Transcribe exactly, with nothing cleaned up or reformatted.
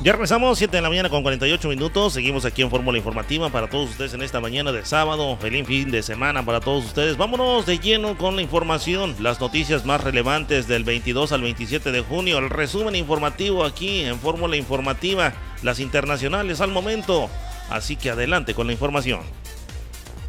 Ya regresamos, siete de la mañana con cuarenta y ocho minutos. Seguimos aquí en Fórmula Informativa para todos ustedes en esta mañana de sábado. Feliz fin de semana para todos ustedes. Vámonos de lleno con la información. Las noticias más relevantes del veintidós al veintisiete de junio. El resumen informativo aquí en Fórmula Informativa. Las internacionales al momento. Así que adelante con la información.